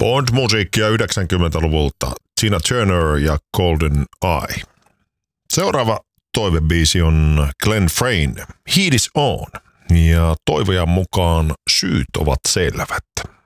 Bond-musiikkia 90-luvulta. Tina Turner ja Golden Eye. Seuraava toivebiisi on Glenn Frey'n Heat is On. Ja toivojan mukaan syyt ovat selvät.